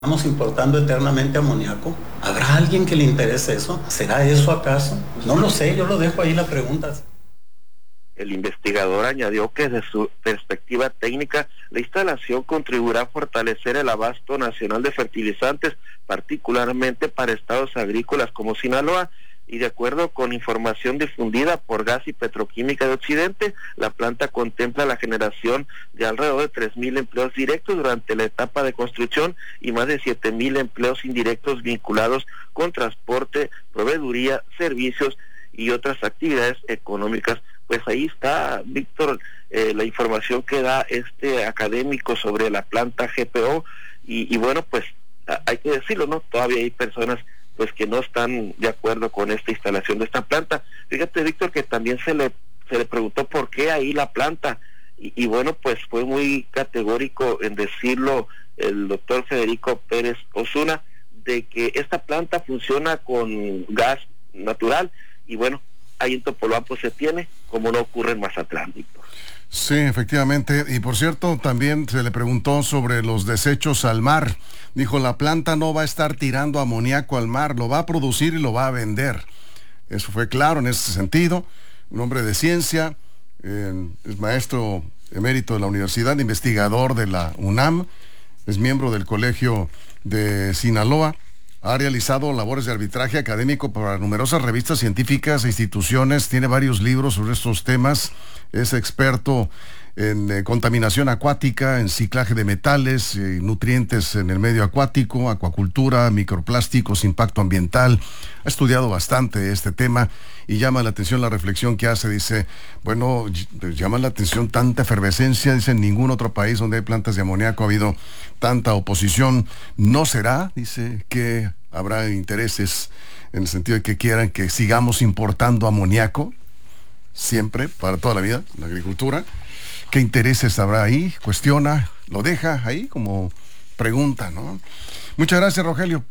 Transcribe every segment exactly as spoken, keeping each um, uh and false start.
¿Estamos importando eternamente amoníaco? ¿Habrá alguien que le interese eso? ¿Será eso acaso? No lo sé, yo lo dejo ahí la pregunta. El investigador añadió que desde su perspectiva técnica, la instalación contribuirá a fortalecer el abasto nacional de fertilizantes, particularmente para estados agrícolas como Sinaloa, y de acuerdo con información difundida por Gas y Petroquímica de Occidente, la planta contempla la generación de alrededor de tres mil empleos directos durante la etapa de construcción y más de siete mil empleos indirectos vinculados con transporte, proveeduría, servicios y otras actividades económicas. Pues ahí está, Víctor, eh, la información que da este académico sobre la planta G P O, y, y bueno, pues a, hay que decirlo, ¿no? Todavía hay personas pues que no están de acuerdo con esta instalación de esta planta. Fíjate, Víctor, que también se le se le preguntó por qué ahí la planta, y, y bueno, pues fue muy categórico en decirlo el doctor Federico Pérez Osuna, de que esta planta funciona con gas natural, y bueno, ahí en Topolobampo pues se tiene, como no ocurre en Mazatlán, Víctor. Sí, efectivamente. Y por cierto, también se le preguntó sobre los desechos al mar. Dijo, la planta no va a estar tirando amoníaco al mar, lo va a producir y lo va a vender. Eso fue claro en ese sentido. Un hombre de ciencia, eh, es maestro emérito de la universidad, investigador de la UNAM, es miembro del Colegio de Sinaloa. Ha realizado labores de arbitraje académico para numerosas revistas científicas e instituciones, tiene varios libros sobre estos temas, es experto en eh, contaminación acuática, en ciclaje de metales, eh, nutrientes en el medio acuático, acuacultura, microplásticos, impacto ambiental. Ha estudiado bastante este tema y llama la atención la reflexión que hace. Dice, bueno, llama la atención tanta efervescencia, dice, en ningún otro país donde hay plantas de amoníaco ha habido tanta oposición. ¿No será, dice, que habrá intereses en el sentido de que quieran que sigamos importando amoníaco siempre, para toda la vida, la agricultura? ¿Qué intereses habrá ahí? Cuestiona, lo deja ahí como pregunta, ¿no? Muchas gracias, Rogelio.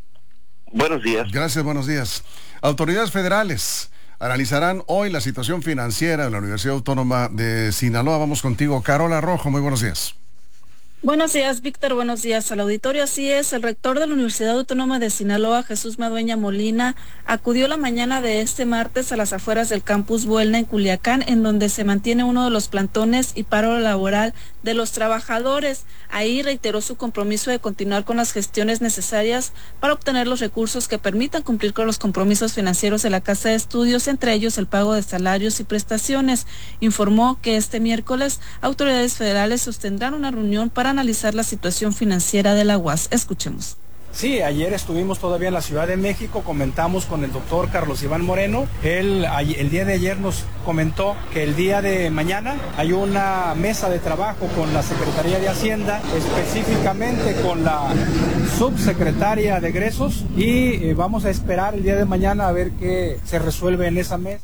Buenos días. Gracias, buenos días. Autoridades federales analizarán hoy la situación financiera de la Universidad Autónoma de Sinaloa. Vamos contigo, Carola Rojo, muy buenos días. Buenos días, Víctor. Buenos días al auditorio. Así es, el rector de la Universidad Autónoma de Sinaloa, Jesús Madueña Molina, acudió la mañana de este martes a las afueras del campus Buelna en Culiacán, en donde se mantiene uno de los plantones y paro laboral de los trabajadores. Ahí reiteró su compromiso de continuar con las gestiones necesarias para obtener los recursos que permitan cumplir con los compromisos financieros de la Casa de Estudios, entre ellos el pago de salarios y prestaciones. Informó que este miércoles autoridades federales sostendrán una reunión para analizar la situación financiera de la U A S. Escuchemos. Sí, ayer estuvimos todavía en la Ciudad de México, comentamos con el doctor Carlos Iván Moreno. Él el día de ayer nos comentó que el día de mañana hay una mesa de trabajo con la Secretaría de Hacienda, específicamente con la subsecretaria de egresos, y eh, vamos a esperar el día de mañana a ver qué se resuelve en esa mesa.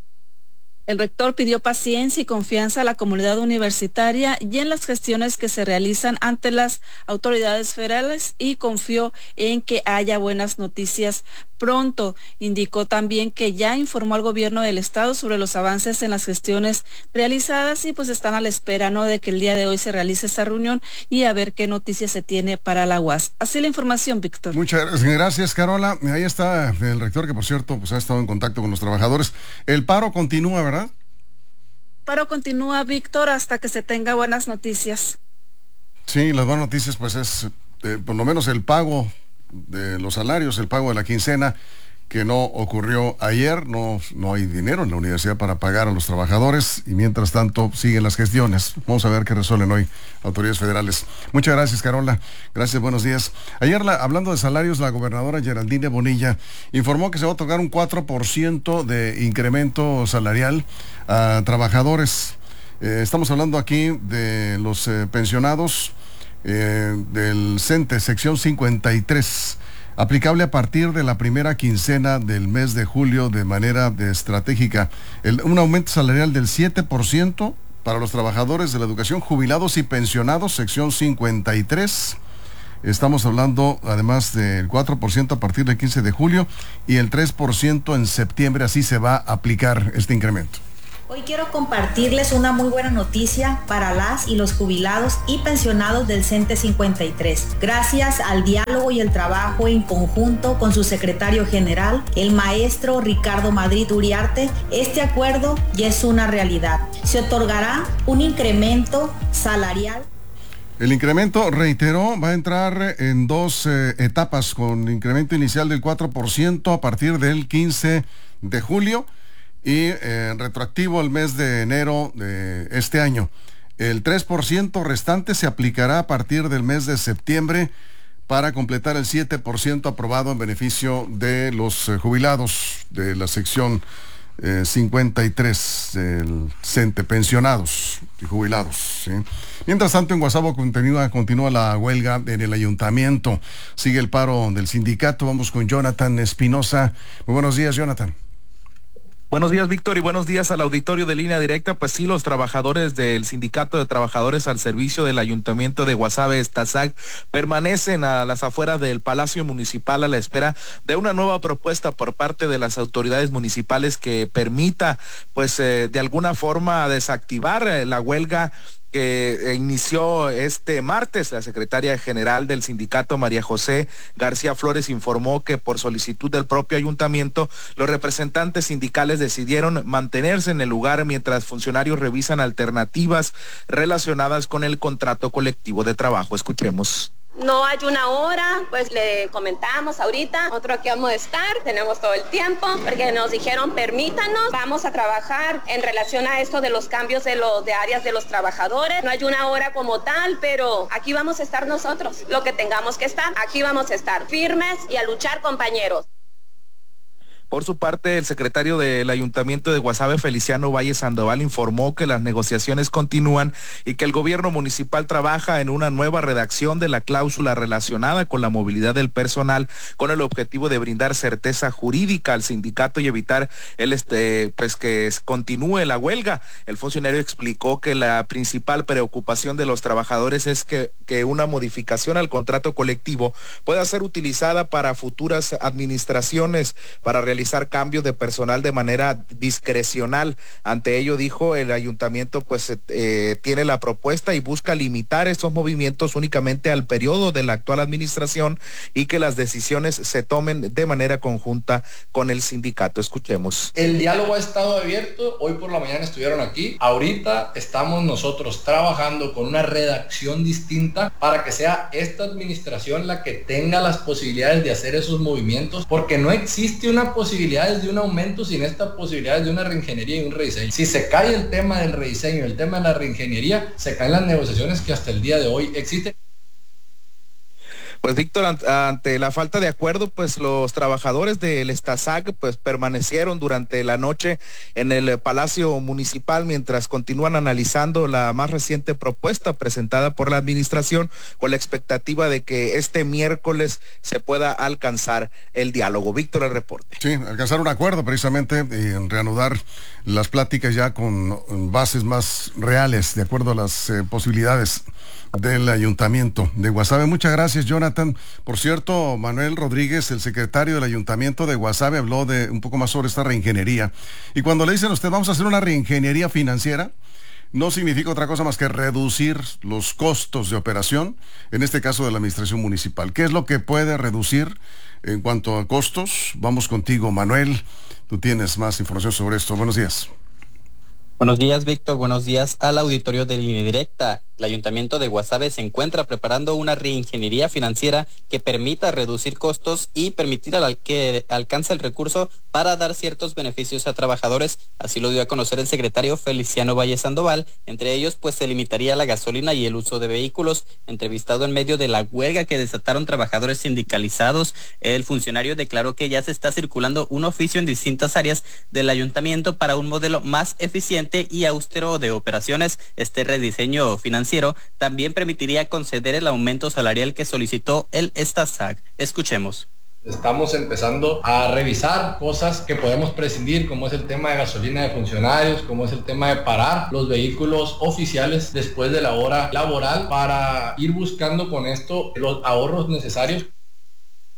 El rector pidió paciencia y confianza a la comunidad universitaria y en las gestiones que se realizan ante las autoridades federales y confió en que haya buenas noticias pronto. Indicó también que ya informó al gobierno del estado sobre los avances en las gestiones realizadas y pues están a la espera, ¿no?, de que el día de hoy se realice esa reunión y a ver qué noticias se tiene para la U A S. Así la información, Víctor. Muchas gracias, Carola. Ahí está el rector que, por cierto, pues ha estado en contacto con los trabajadores. El paro continúa, ¿verdad? El paro continúa, Víctor, hasta que se tenga buenas noticias. Sí, las buenas noticias pues es eh, por lo menos el pago de los salarios, el pago de la quincena, que no ocurrió ayer. No, no hay dinero en la universidad para pagar a los trabajadores y mientras tanto siguen las gestiones. Vamos a ver qué resuelven hoy autoridades federales. Muchas gracias, Carola. Gracias, buenos días. Ayer, la, hablando de salarios, la gobernadora Geraldine Bonilla informó que se va a otorgar un cuatro por ciento de incremento salarial a trabajadores. Eh, estamos hablando aquí de los eh, pensionados eh, del CENTE, sección cincuenta y tres. Aplicable a partir de la primera quincena del mes de julio de manera de estratégica. El, un aumento salarial del siete por ciento para los trabajadores de la educación, jubilados y pensionados, sección cincuenta y tres. Estamos hablando además del cuatro por ciento a partir del quince de julio y el tres por ciento en septiembre. Así se va a aplicar este incremento. Hoy quiero compartirles una muy buena noticia para las y los jubilados y pensionados del CENTE cincuenta y tres. Gracias al diálogo y el trabajo en conjunto con su secretario general, el maestro Ricardo Madrid Uriarte, este acuerdo ya es una realidad. Se otorgará un incremento salarial. El incremento, reiteró, va a entrar en dos eh, etapas, con incremento inicial del cuatro por ciento a partir del quince de julio y eh, retroactivo al mes de enero de este año. El tres por ciento restante se aplicará a partir del mes de septiembre para completar el siete por ciento aprobado en beneficio de los eh, jubilados de la sección eh, cincuenta y tres del CENTE, pensionados y jubilados, ¿sí? Mientras tanto, en Guasave continúa, continúa la huelga en el ayuntamiento. Sigue el paro del sindicato. Vamos con Jonathan Espinosa. Muy buenos días, Jonathan. Buenos días, Víctor, y buenos días al auditorio de Línea Directa. Pues sí, los trabajadores del Sindicato de Trabajadores al Servicio del Ayuntamiento de Guasave, STASAG, permanecen a las afueras del Palacio Municipal a la espera de una nueva propuesta por parte de las autoridades municipales que permita, pues, eh, de alguna forma desactivar eh, la huelga que inició este martes. La secretaria general del sindicato, María José García Flores, informó que por solicitud del propio ayuntamiento, los representantes sindicales decidieron mantenerse en el lugar mientras funcionarios revisan alternativas relacionadas con el contrato colectivo de trabajo. Escuchemos. No hay una hora, pues le comentamos ahorita, nosotros aquí vamos a estar, tenemos todo el tiempo, porque nos dijeron permítanos, vamos a trabajar en relación a esto de los cambios de los de áreas de los trabajadores. No hay una hora como tal, pero aquí vamos a estar nosotros, lo que tengamos que estar, aquí vamos a estar firmes y a luchar, compañeros. Por su parte, el secretario del Ayuntamiento de Guasave, Feliciano Valle Sandoval, informó que las negociaciones continúan y que el gobierno municipal trabaja en una nueva redacción de la cláusula relacionada con la movilidad del personal, con el objetivo de brindar certeza jurídica al sindicato y evitar el este pues que continúe la huelga. El funcionario explicó que la principal preocupación de los trabajadores es que, que una modificación al contrato colectivo pueda ser utilizada para futuras administraciones para realizar realizar cambios de personal de manera discrecional. Ante ello, dijo, el ayuntamiento pues eh, tiene la propuesta y busca limitar estos movimientos únicamente al periodo de la actual administración y que las decisiones se tomen de manera conjunta con el sindicato. Escuchemos. El diálogo ha estado abierto, hoy por la mañana estuvieron aquí, ahorita estamos nosotros trabajando con una redacción distinta para que sea esta administración la que tenga las posibilidades de hacer esos movimientos, porque no existe una posibilidad posibilidades de un aumento sin estas posibilidades de una reingeniería y un rediseño. Si se cae el tema del rediseño, el tema de la reingeniería, se caen las negociaciones que hasta el día de hoy existen. Pues Víctor, ante la falta de acuerdo, pues los trabajadores del STASAG pues permanecieron durante la noche en el Palacio Municipal mientras continúan analizando la más reciente propuesta presentada por la administración con la expectativa de que este miércoles se pueda alcanzar el diálogo. Víctor, el reporte. Sí, alcanzar un acuerdo precisamente y reanudar las pláticas ya con bases más reales, de acuerdo a las eh, posibilidades del Ayuntamiento de Guasave. Muchas gracias, Jonathan. Por cierto, Manuel Rodríguez, el secretario del Ayuntamiento de Guasave, habló de un poco más sobre esta reingeniería. Y cuando le dicen a usted, vamos a hacer una reingeniería financiera, no significa otra cosa más que reducir los costos de operación, en este caso de la administración municipal. ¿Qué es lo que puede reducir en cuanto a costos? Vamos contigo, Manuel. Tú tienes más información sobre esto. Buenos días. Buenos días, Víctor. Buenos días al auditorio de Línea Directa. El Ayuntamiento de Guasave se encuentra preparando una reingeniería financiera que permita reducir costos y permitir al que alcance el recurso para dar ciertos beneficios a trabajadores. Así lo dio a conocer el secretario Feliciano Valle Sandoval. Entre ellos, pues se limitaría la gasolina y el uso de vehículos. Entrevistado en medio de la huelga que desataron trabajadores sindicalizados, el funcionario declaró que ya se está circulando un oficio en distintas áreas del ayuntamiento para un modelo más eficiente y austero de operaciones. Este rediseño financiero también permitiría conceder el aumento salarial que solicitó el STASAG. Escuchemos. Estamos empezando a revisar cosas que podemos prescindir, como es el tema de gasolina de funcionarios, como es el tema de parar los vehículos oficiales después de la hora laboral, para ir buscando con esto los ahorros necesarios.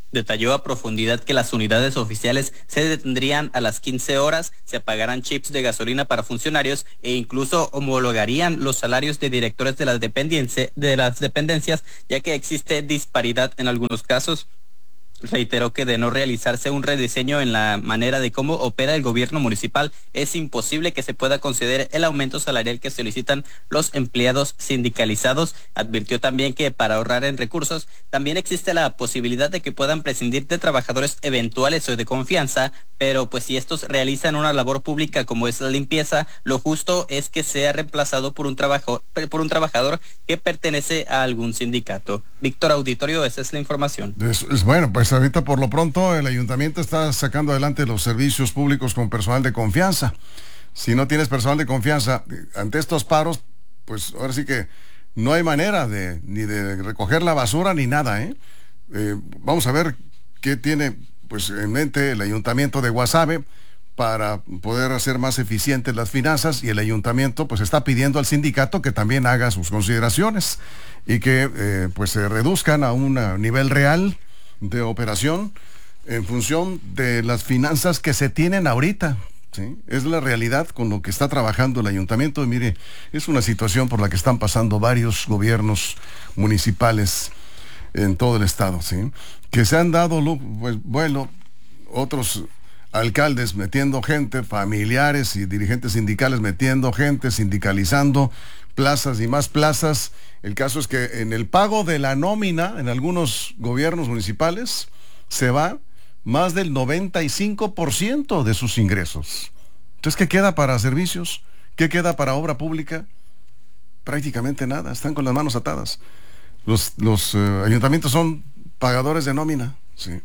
Detalló a profundidad que las unidades oficiales se detendrían a las quince horas, se pagarán chips de gasolina para funcionarios e incluso homologarían los salarios de directores de las, dependencia, de las dependencias, ya que existe disparidad en algunos casos. Reiteró que de no realizarse un rediseño en la manera de cómo opera el gobierno municipal, es imposible que se pueda conceder el aumento salarial que solicitan los empleados sindicalizados. Advirtió también que para ahorrar en recursos, también existe la posibilidad de que puedan prescindir de trabajadores eventuales o de confianza, pero pues si estos realizan una labor pública como es la limpieza, lo justo es que sea reemplazado por un trabajo, por un trabajador que pertenece a algún sindicato. Víctor Auditorio, esa es la información. Es, es bueno, pues ahorita por lo pronto el ayuntamiento está sacando adelante los servicios públicos con personal de confianza. Si no tienes personal de confianza ante estos paros, pues ahora sí que no hay manera de ni de recoger la basura ni nada, ¿eh? Eh, vamos a ver qué tiene pues en mente el ayuntamiento de Guasave para poder hacer más eficientes las finanzas, y el ayuntamiento pues está pidiendo al sindicato que también haga sus consideraciones y que eh, pues se reduzcan a un nivel real de operación en función de las finanzas que se tienen ahorita, ¿sí? Es la realidad con lo que está trabajando el ayuntamiento. Y mire, es una situación por la que están pasando varios gobiernos municipales en todo el estado, ¿sí? Que se han dado, pues, bueno, otros alcaldes metiendo gente, familiares y dirigentes sindicales metiendo gente, sindicalizando plazas y más plazas. El caso es que en el pago de la nómina en algunos gobiernos municipales se va más del noventa y cinco por ciento de sus ingresos. Entonces, ¿qué queda para servicios? ¿Qué queda para obra pública? Prácticamente nada, están con las manos atadas. Los, los eh, ayuntamientos son pagadores de nómina, ¿sí?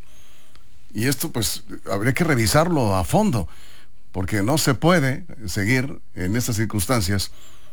Y esto pues habría que revisarlo a fondo, porque no se puede seguir en estas circunstancias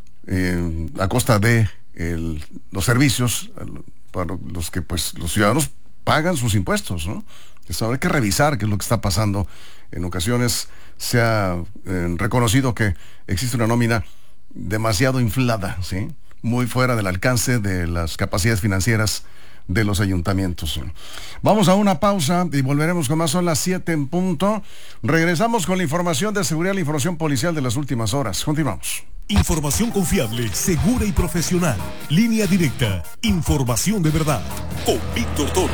eh, a costa de el, los servicios para los que pues los ciudadanos pagan sus impuestos, ¿no? Eso habría que revisar qué es lo que está pasando. En ocasiones se ha eh, reconocido que existe una nómina demasiado inflada, ¿sí? Muy fuera del alcance de las capacidades financieras de los ayuntamientos. Vamos a una pausa y volveremos con más. Son las siete en punto. Regresamos con la información de seguridad, la información policial de las últimas horas. Continuamos. Información confiable, segura y profesional. Línea directa. Información de verdad. Con Víctor Toro.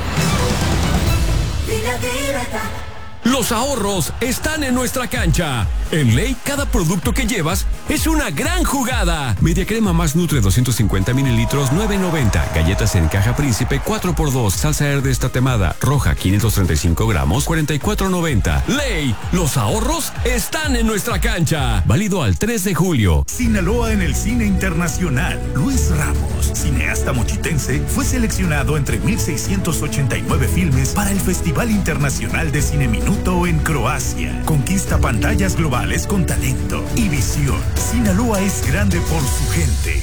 Línea directa. Los ahorros están en nuestra cancha. En Ley, cada producto que llevas es una gran jugada. Media crema más Nutre doscientos cincuenta mililitros, nueve noventa. Galletas en caja Príncipe cuatro por dos. Salsa verde estatemada roja quinientos treinta y cinco gramos, cuarenta y cuatro noventa. Ley, los ahorros están en nuestra cancha. Válido al tres de julio. Sinaloa en el cine internacional. Luis Ramos, cineasta mochitense, fue seleccionado entre mil seiscientos ochenta y nueve filmes para el Festival Internacional de Cine Minuto en Croacia. Conquista pantallas globales con talento y visión. Sinaloa es grande por su gente.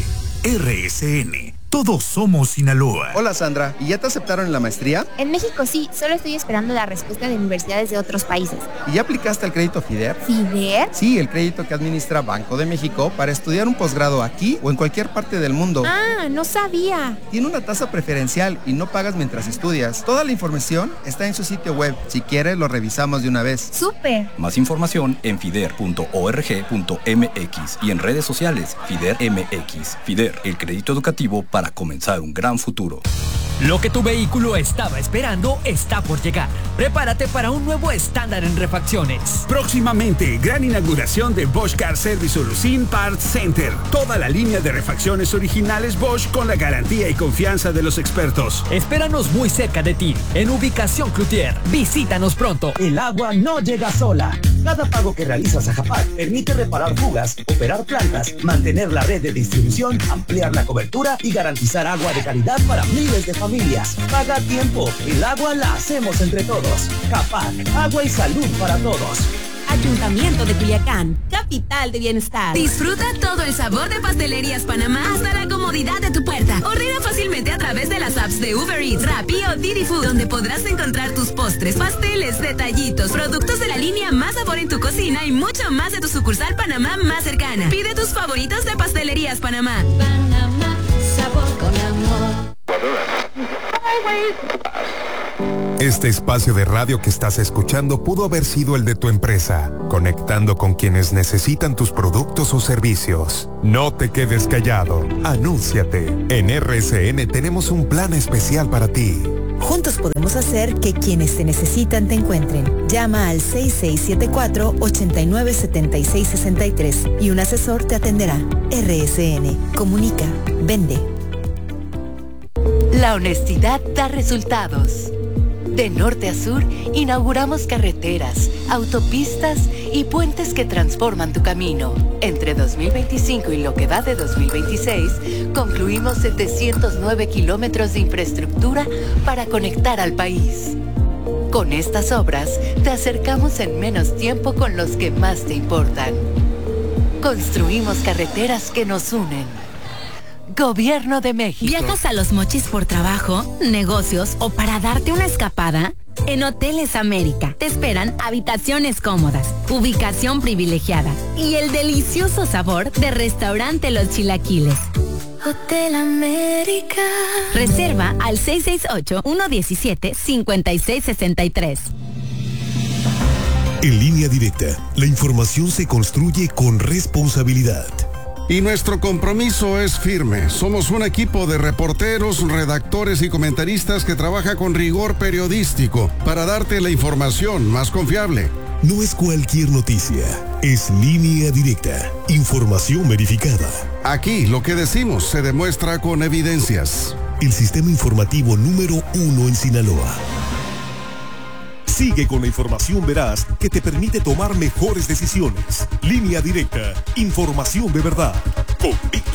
R S N. Todos somos Sinaloa. Hola Sandra, ¿y ya te aceptaron en la maestría? En México sí, solo estoy esperando la respuesta de universidades de otros países. ¿Y ya aplicaste al crédito FIDER? ¿FIDER? Sí, el crédito que administra Banco de México para estudiar un posgrado aquí o en cualquier parte del mundo. Ah, no sabía. Tiene una tasa preferencial y no pagas mientras estudias. Toda la información está en su sitio web. Si quieres, lo revisamos de una vez. ¡Súper! Más información en fider punto org punto m x y en redes sociales FIDER M X. FIDER, el crédito educativo para Para comenzar un gran futuro. Lo que tu vehículo estaba esperando está por llegar. Prepárate para un nuevo estándar en refacciones. Próximamente, gran inauguración de Bosch Car Service Solution Parts Center. Toda la línea de refacciones originales Bosch con la garantía y confianza de los expertos. Espéranos muy cerca de ti, en ubicación Cloutier. Visítanos pronto. El agua no llega sola. Cada pago que realizas a Japag permite reparar fugas, operar plantas, mantener la red de distribución, ampliar la cobertura y garantizar agua de calidad para miles de familias. Paga a tiempo. El agua la hacemos entre todos. Japag, agua y salud para todos. Ayuntamiento de Culiacán, capital de bienestar. Disfruta todo el sabor de Pastelerías Panamá hasta la comodidad de tu puerta. Ordena fácilmente a través de las apps de Uber Eats, Rappi o Didi Food, donde podrás encontrar tus postres, pasteles, detallitos, productos de la línea Más Sabor en tu cocina y mucho más de tu sucursal Panamá más cercana. Pide tus favoritos de Pastelerías Panamá. Panamá, sabor con amor. Este espacio de radio que estás escuchando pudo haber sido el de tu empresa, conectando con quienes necesitan tus productos o servicios. No te quedes callado, anúnciate. En R S N tenemos un plan especial para ti. Juntos podemos hacer que quienes te necesitan te encuentren. Llama al seis seis siete cuatro, ocho nueve siete seis seis tres y un asesor te atenderá. R S N. Comunica. Vende. La honestidad da resultados. De norte a sur, inauguramos carreteras, autopistas y puentes que transforman tu camino. Entre dos mil veinticinco y lo que va de dos mil veintiséis, concluimos setecientos nueve kilómetros de infraestructura para conectar al país. Con estas obras, te acercamos en menos tiempo con los que más te importan. Construimos carreteras que nos unen. Gobierno de México. ¿Viajas a Los Mochis por trabajo, negocios o para darte una escapada? En Hoteles América te esperan habitaciones cómodas, ubicación privilegiada y el delicioso sabor de Restaurante Los Chilaquiles. Hotel América. Reserva al seis seis ocho, uno uno siete, cinco seis seis tres. En Línea Directa, la información se construye con responsabilidad. Y nuestro compromiso es firme. Somos un equipo de reporteros, redactores y comentaristas que trabaja con rigor periodístico para darte la información más confiable. No es cualquier noticia, es Línea Directa, información verificada. Aquí lo que decimos se demuestra con evidencias. El sistema informativo número uno en Sinaloa. Sigue con la información veraz que te permite tomar mejores decisiones. Línea Directa, información de verdad. Con Víctor